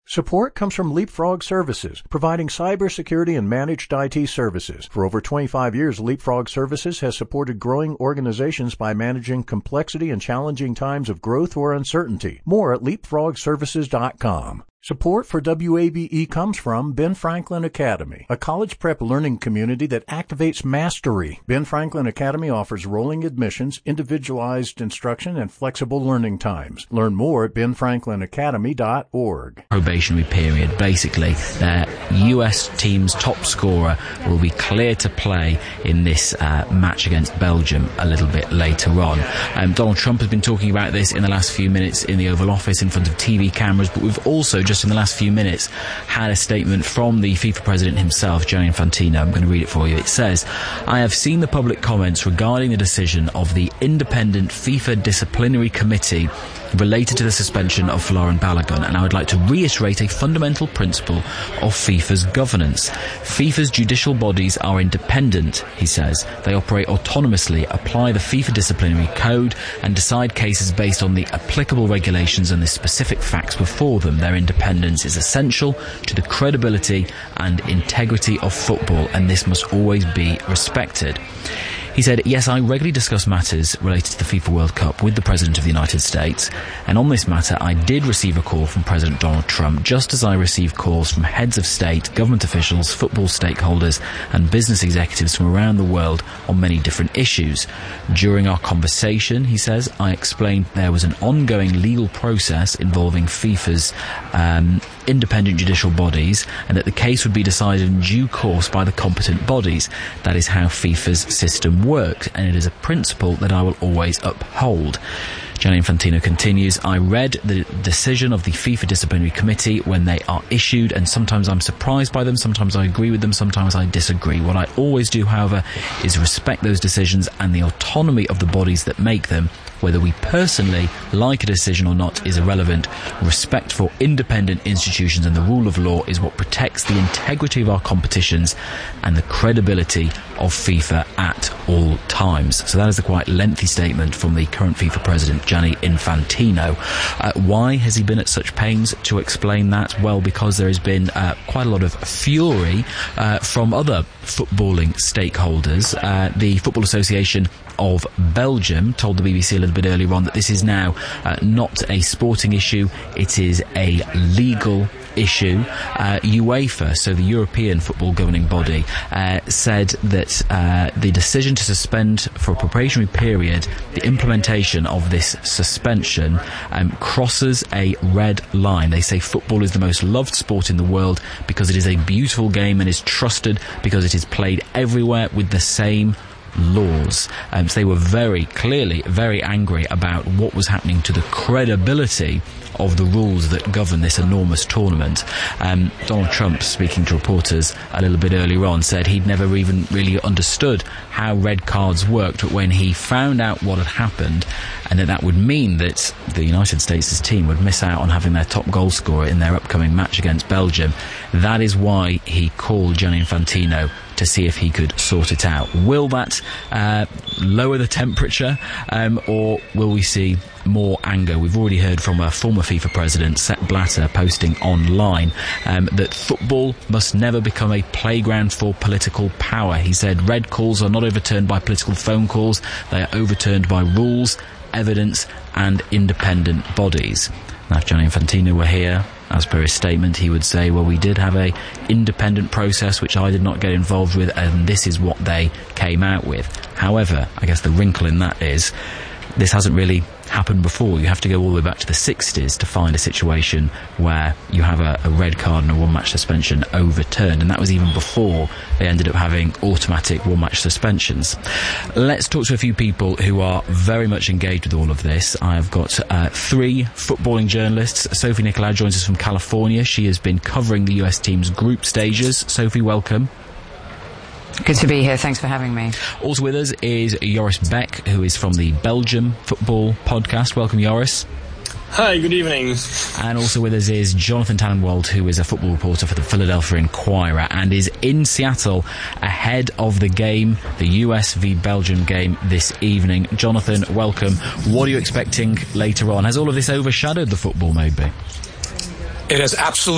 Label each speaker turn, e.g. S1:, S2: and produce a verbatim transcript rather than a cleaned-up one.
S1: Support comes from Leapfrog Services, providing cybersecurity and managed I T services. For over twenty-five years, Leapfrog Services has supported growing organizations by managing complexity and challenging times of growth or uncertainty. More at leapfrog services dot com. Support for W A B E comes from Ben Franklin Academy, a college prep learning community that activates mastery. Ben Franklin Academy offers rolling admissions, individualized instruction, and flexible learning times. Learn more at ben franklin academy dot org.
S2: Probationary period. Basically, their U S team's top scorer will be clear to play in this uh, match against Belgium a little bit later on. Um, Donald Trump has been talking about this in the last few minutes in the Oval Office in front of T V cameras, but we've also just in the last few minutes had a statement from the FIFA president himself, Gianni Infantino. I'm going to read it for you. It says, "I have seen the public comments regarding the decision of the independent FIFA disciplinary committee related to the suspension of Florent Balogun, and I would like to reiterate a fundamental principle of FIFA's governance. FIFA's judicial bodies are independent," he says. "They operate autonomously, apply the FIFA disciplinary code, and decide cases based on the applicable regulations and the specific facts before them. Their independence is essential to the credibility and integrity of football, and this must always be respected." He said, "Yes, I regularly discuss matters related to the FIFA World Cup with the President of the United States, and on this matter I did receive a call from President Donald Trump, just as I received calls from heads of state, government officials, football stakeholders, and business executives from around the world on many different issues. During our conversation," he says, "I explained there was an ongoing legal process involving FIFA's um, independent judicial bodies, and that the case would be decided in due course by the competent bodies. That is how FIFA's system works, and it is a principle that I will always uphold." Gianni Infantino continues, "I read the decision of the FIFA Disciplinary Committee when they are issued, and sometimes I'm surprised by them, sometimes I agree with them, sometimes I disagree. What I always do, however, is respect those decisions and the autonomy of the bodies that make them. Whether we personally like a decision or not is irrelevant. Respect for independent institutions and the rule of law is what protects the integrity of our competitions and the credibility of FIFA at all times." So that is a quite lengthy statement from the current FIFA president, Gianni Infantino. Uh, why has he been at such pains to explain that? Well, because there has been uh, quite a lot of fury uh, from other footballing stakeholders. Uh, the Football Association of Belgium told the B B C a little bit earlier on that this is now uh, not a sporting issue, it is a legal issue. uh, UEFA, so the European football governing body, uh, said that uh, the decision to suspend for a probationary period the implementation of this suspension um, crosses a red line. They say football is the most loved sport in the world because it is a beautiful game and is trusted because it is played everywhere with the same laws. Um, so they were very clearly very angry about what was happening to the credibility of the rules that govern this enormous tournament. Um, Donald Trump, speaking to reporters a little bit earlier on, said he'd never even really understood how red cards worked, but when he found out what had happened, and that that would mean that the United States' team would miss out on having their top goal scorer in their upcoming match against Belgium, that is why he called Gianni Infantino to see if he could sort it out. Will that uh, lower the temperature, um, or will we see more anger? We've already heard from a former FIFA president, Sepp Blatter, posting online um, that football must never become a playground for political power. He said red calls are not overturned by political phone calls, they are overturned by rules, evidence and independent bodies. Now, if Gianni Infantino were here, as per his statement, he would say, well, we did have a independent process which I did not get involved with, and this is what they came out with. However, I guess the wrinkle in that is this hasn't really happened before. You have to go all the way back to the sixties to find a situation where you have a, a red card and a one-match suspension overturned, and that was even before they ended up having automatic one-match suspensions. Let's talk to a few people who are very much engaged with all of this. I've got uh, three footballing journalists. Sophie Nicolau joins us from California. She has been covering the U S team's group stages. Sophie, welcome.
S3: Good to be here. Thanks for having me.
S2: Also with us is Joris Beck, who is from the Belgium Football Podcast. Welcome, Joris.
S4: Hi, good evening.
S2: And also with us is Jonathan Tannenwald, who is a football reporter for the Philadelphia Inquirer and is in Seattle ahead of the game, the U S v Belgium game this evening. Jonathan, welcome. What are you expecting later on? Has all of this overshadowed the football, maybe?
S4: It has absolutely